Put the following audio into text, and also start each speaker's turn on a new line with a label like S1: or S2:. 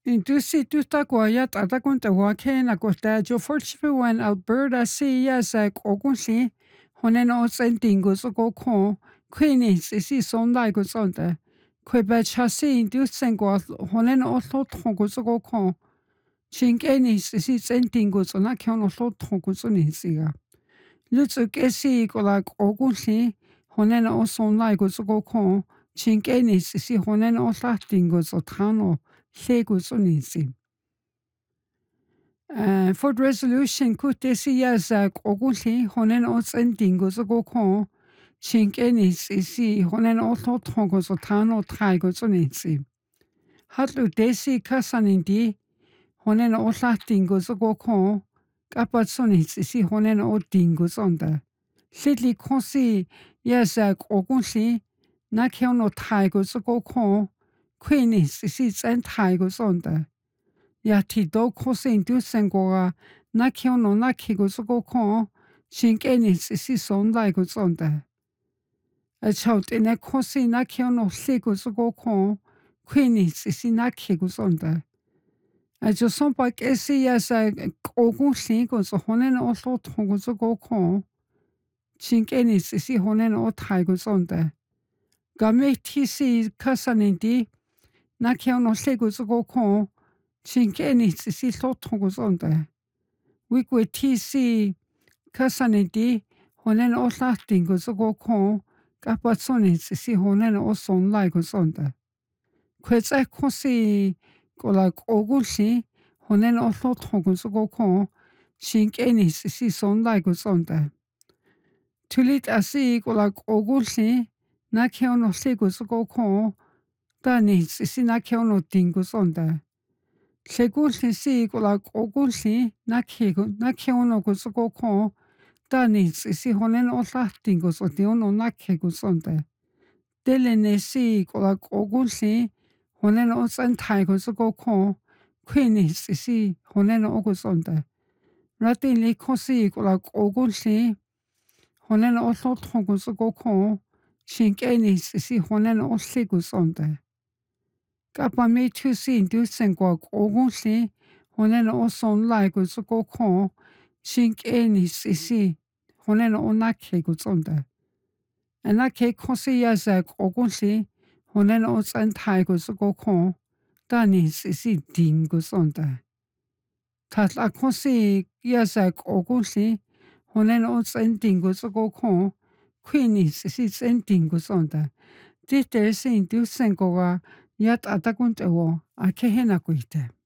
S1: Indusi tutakua tatakunta wakena kosta jo forchifuan Alberta siya sa kokunsi honen o sentingo so kokon queenie si sondai go sonda queba chasi indusengo honen o tongo so kokon chinkeni si sentingo so na kyono so tongo so ninsiga lutsu kesi kola kokunsi honen o sondai go so kokon chinkeni si honen o latingo so tano Lego sonisi. For resolution kutesi yaza kogunli honen o sendingo so gokon chinkeni si honen o tongo so tano traigo sonisi. Hatlu desi kasanindi honen o latingo so gokon kapat sonisi si honen o dingo sonda. Lidli konsi yaza kogunli nakyono traigo so gokon Queenie si taigo sonda. Yati do kosin dusengoa nakyono nakigo so kon chinkeni si sonda go sonda. A child in a kosi nakyono ligo so kon Queenie si nakigo sonda. A joson pa kesi yasa ogun ligo so honen o so tongo so kon chinkeni si honen o taigo sonda. Game tisi kasanindi nakyono ligo so kon chinkeni si tongo sonda. Wikwe tisi kasanindi honen o latingo so kon kapatsoni si honen o son laigo sonda. Kwetsa kosi kola ogunli honen o tongo so kon chinkeni si son laigo sonda. Tulit asi kola ogunli nakyono ligo so kon Tani si nakyono tingo sonda. Segulli si kola ogulli nakyono go so kon tani si honen o latingo so tiono nakego sonda. Delene si kola ogulli honen o santaigo so kon queenie si honen o go sonda. Ratin li kosi kola ogulli honen o tongo so kon chinkeni si honen o ligo sonda. Kapa me tu si indusengo ogunli honen o son laigo so kon chinkeni si honen o nakego sonda. Anake kosi yaza ogunli honen o santaigo so kon tani si dingo sonda. Tatla kosi yaza ogunli honen o sendingo so kon queenie si sendingo sonda. Dite si indusengo yat atakuntewo akehena kuite.